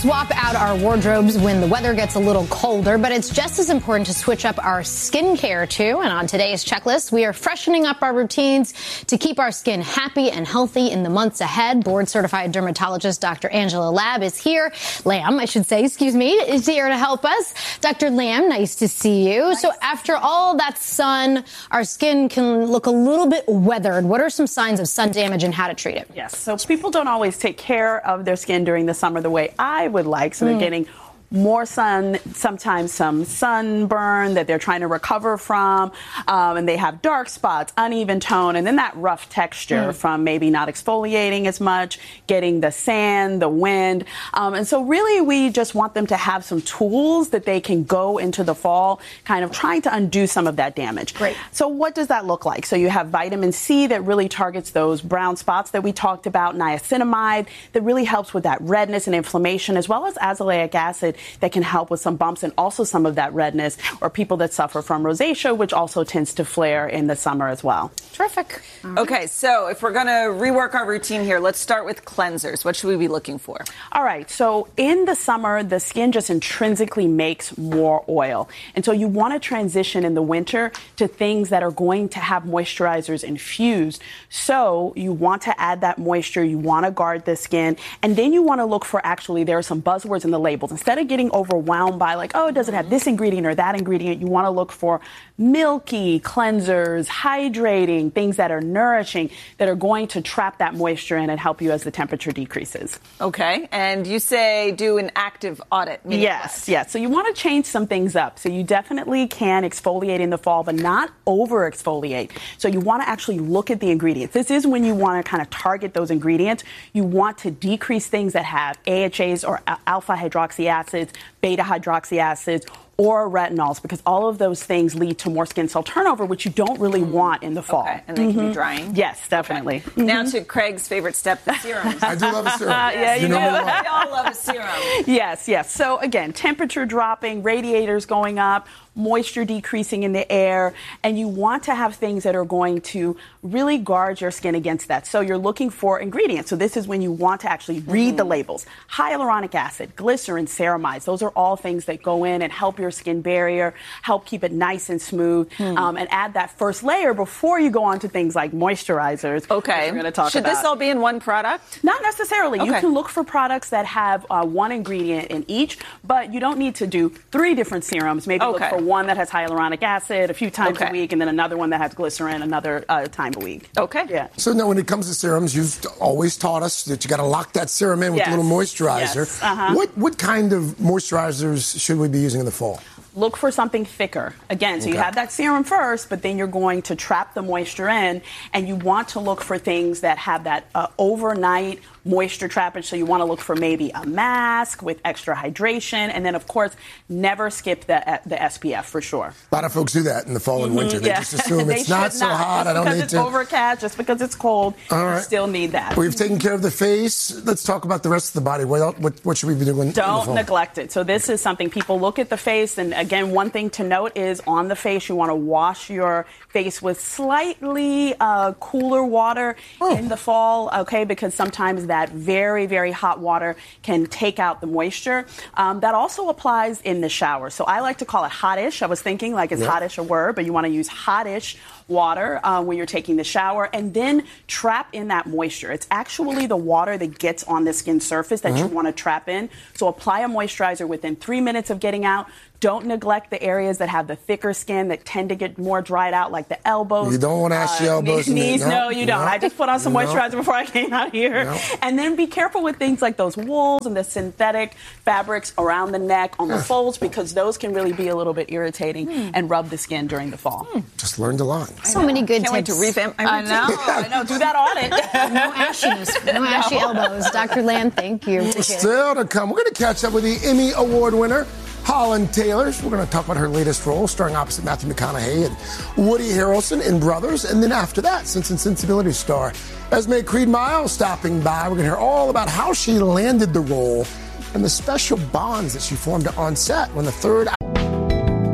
swap out our wardrobes when the weather gets a little colder, but it's just as important to switch up our skincare too. And on today's checklist, we are freshening up our routines to keep our skin happy and healthy in the months ahead. Board-certified dermatologist Dr. Angela Lamb is here. Is here to help us. Dr. Lamb, nice to see you. So after all that sun, our skin can look a little bit weathered. What are some signs of sun damage and how to treat it? Yes, so people don't always take care of their skin during the summer the way I would like. So they're getting more sun, sometimes some sunburn that they're trying to recover from, and they have dark spots, uneven tone, and then that rough texture from maybe not exfoliating as much, getting the sand, the wind. And so really we just want them to have some tools that they can go into the fall kind of trying to undo some of that damage. Great. So what does that look like? So you have vitamin C that really targets those brown spots that we talked about, niacinamide that really helps with that redness and inflammation, as well as azelaic acid that can help with some bumps and also some of that redness, or people that suffer from rosacea, which also tends to flare in the summer as well. Terrific. Okay, so if we're going to rework our routine here, let's start with cleansers. What should we be looking for? All right, so in the summer, the skin just intrinsically makes more oil. And so you want to transition in the winter to things that are going to have moisturizers infused. So you want to add that moisture, you want to guard the skin, and then you want to look for, actually, there are some buzzwords in the labels. Instead of getting overwhelmed by like, oh, it doesn't have this ingredient or that ingredient, you want to look for milky cleansers, hydrating, things that are nourishing, that are going to trap that moisture in and help you as the temperature decreases. Okay, and you say do an active audit. Yes. So you want to change some things up. So you definitely can exfoliate in the fall, but not over exfoliate. So you want to actually look at the ingredients. This is when you want to kind of target those ingredients. You want to decrease things that have AHAs or alpha hydroxy acids, beta hydroxy acids, or retinols, because all of those things lead to more skin cell turnover, which you don't really want in the fall. Okay, and they can be drying? Yes, definitely. Okay. Now to Craig's favorite step, the serums. I do love a serum. Yeah, you We all love a serum. Yes. So again, temperature dropping, radiators going up, moisture decreasing in the air, and you want to have things that are going to really guard your skin against that. So you're looking for ingredients. So this is when you want to actually read the labels. Hyaluronic acid, glycerin, ceramides, those are all things that go in and help your skin barrier, help keep it nice and smooth, and add that first layer before you go on to things like moisturizers. Okay. We're going to talk Should about. this all be in one product? Not necessarily. Okay. You can look for products that have one ingredient in each, but you don't need to do 3 different serums. Maybe look for one that has hyaluronic acid a few times a week, and then another one that has glycerin another time a week. Okay. Yeah. So now when it comes to serums, you've always taught us that you got to lock that serum in with a little moisturizer. Yes. What kind of moisturizers should we be using in the fall? Look for something thicker. Again, so you have that serum first, but then you're going to trap the moisture in, and you want to look for things that have that overnight moisture trappage. So you want to look for maybe a mask with extra hydration, and then, of course, never skip the SPF for sure. A lot of folks do that in the fall and winter. They just assume it's not so hot, I don't need to. Just because it's overcast, just because it's cold, you still need that. We've taken care of the face. Let's talk about the rest of the body. What should we be doing in the fall? Don't neglect it. So this is something people look at the face, and again, one thing to note is on the face, you want to wash your face with slightly cooler water in the fall, okay, because sometimes that very, very hot water can take out the moisture. That also applies in the shower. So I like to call it hot-ish. I was thinking like is hot-ish a word, but you want to use hot-ish water when you're taking the shower, and then trap in that moisture. It's actually the water that gets on the skin surface that you want to trap in. So apply a moisturizer within 3 minutes of getting out. Don't neglect the areas that have the thicker skin that tend to get more dried out, like the elbows. You don't want to ash your elbows. Knees. No, you don't. I just put on some moisturizer before I came out here. And then be careful with things like those wools and the synthetic fabrics around the neck, on the folds, because those can really be a little bit irritating and rub the skin during the fall. Just learned a lot. So many good Can't wait tips. to revamp my routine. I know. Do that audit. No ashiness. No ashy elbows. Dr. Lamb, thank you. Appreciate it. Still to come, we're going to catch up with the Emmy Award winner, Holland Taylor. We're going to talk about her latest role, starring opposite Matthew McConaughey and Woody Harrelson in Brothers. And then after that, Sense and Sensibility star Esme Creed-Miles stopping by. We're going to hear all about how she landed the role and the special bonds that she formed on set when the third